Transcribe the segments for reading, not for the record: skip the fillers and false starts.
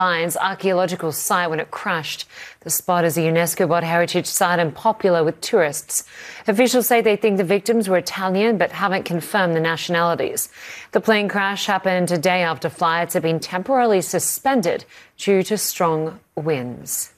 Lines archaeological site when it crashed. The spot is a UNESCO World Heritage Site and popular with tourists. Officials say they think the victims were Italian but haven't confirmed the nationalities. The plane crash happened a day after flights had been temporarily suspended due to strong winds.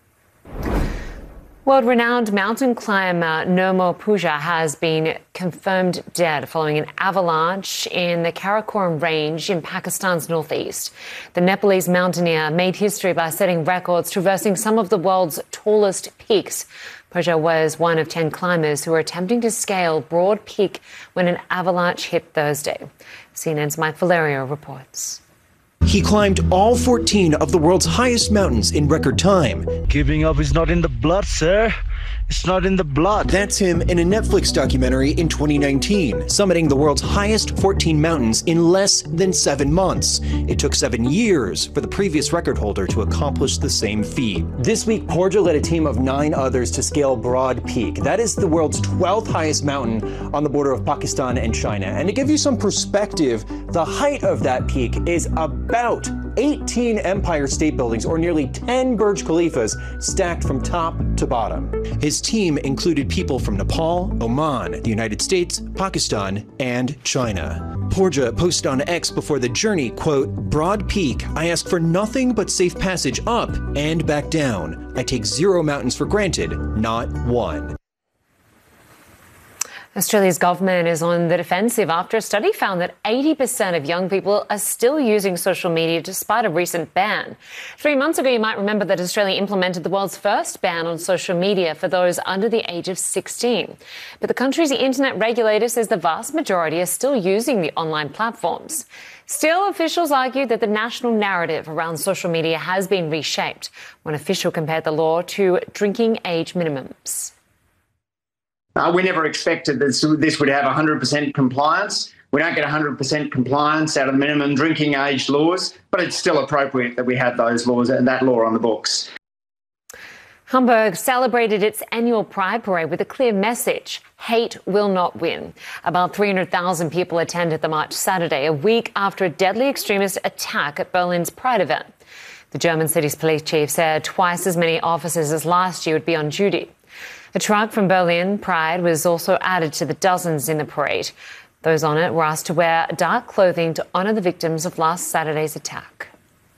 World-renowned mountain climber Nirmal Pooja has been confirmed dead following an avalanche in the Karakoram range in Pakistan's northeast. The Nepalese mountaineer made history by setting records traversing some of the world's tallest peaks. Pooja was one of 10 climbers who were attempting to scale Broad Peak when an avalanche hit Thursday. CNN's Mike Valerio reports. He climbed all 14 of the world's highest mountains in record time. Giving up is not in the blood, sir. It's not in the blood. That's him in a Netflix documentary in 2019, summiting the world's highest 14 mountains in less than 7 months. It took 7 years for the previous record holder to accomplish the same feat. This week, Pooja led a team of 9 others to scale Broad Peak. That is the world's 12th highest mountain on the border of Pakistan and China. And to give you some perspective, the height of that peak is about 18 Empire State Buildings, or nearly 10 Burj Khalifas, stacked from top to bottom. His team included people from Nepal, Oman, the United States, Pakistan, and China. Pooja posted on X before the journey, quote, "Broad Peak, I ask for nothing but safe passage up and back down. I take 0 mountains for granted, not one." Australia's government is on the defensive after a study found that 80% of young people are still using social media despite a recent ban. 3 months ago, you might remember that Australia implemented the world's first ban on social media for those under the age of 16. But the country's internet regulator says the vast majority are still using the online platforms. Still, officials argue that the national narrative around social media has been reshaped. One official compared the law to drinking age minimums. We never expected this would have 100% compliance. We don't get 100% compliance out of the minimum drinking age laws, but it's still appropriate that we have those laws and that law on the books. Hamburg celebrated its annual Pride Parade with a clear message: hate will not win. About 300,000 people attended the march Saturday, a week after a deadly extremist attack at Berlin's Pride event. The German city's police chief said twice as many officers as last year would be on duty. A truck from Berlin Pride was also added to the dozens in the parade. Those on it were asked to wear dark clothing to honour the victims of last Saturday's attack.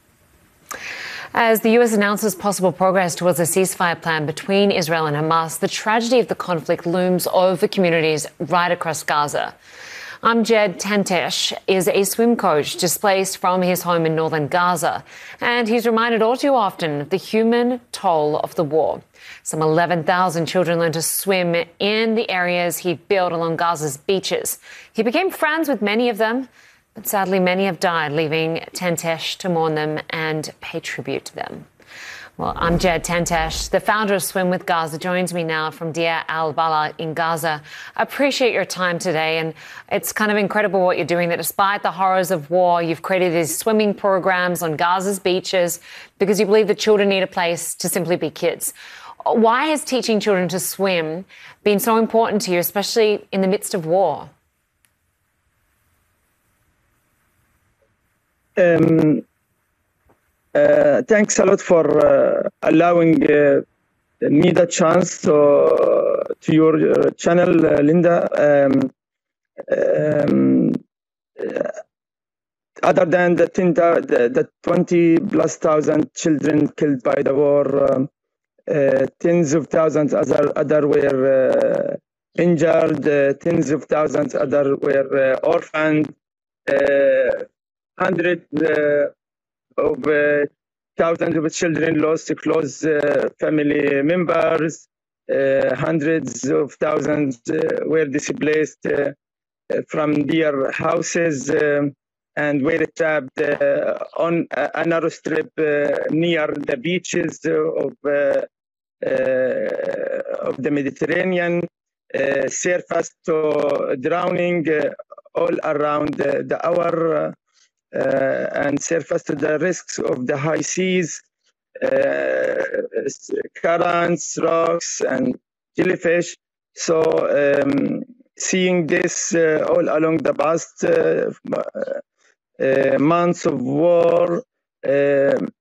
As the US announces possible progress towards a ceasefire plan between Israel and Hamas, the tragedy of the conflict looms over communities right across Gaza. Amjad Tantesh is a swim coach displaced from his home in northern Gaza, and he's reminded all too often of the human toll of the war. Some 11,000 children learned to swim in the areas he built along Gaza's beaches. He became friends with many of them, but sadly many have died, leaving Tantesh to mourn them and pay tribute to them. Well, Amjad Tantesh, the founder of Swim with Gaza, joins me now from Deir al-Balah in Gaza. I appreciate your time today, and it's kind of incredible what you're doing, that despite the horrors of war, you've created these swimming programs on Gaza's beaches because you believe that children need a place to simply be kids. Why has teaching children to swim been so important to you, especially in the midst of war? Thanks a lot for allowing me the chance to your channel, Linda. Other than the 20,000+ children killed by the war, tens of thousands other were injured, tens of thousands other were orphaned, hundreds of thousands of children lost close family members, hundreds of thousands were displaced from their houses and were trapped on a narrow strip near the beaches of the Mediterranean, surfaced to drowning all around the hour, and surfaced to the risks of the high seas, currents, rocks, and jellyfish. So seeing this all along the past months of war,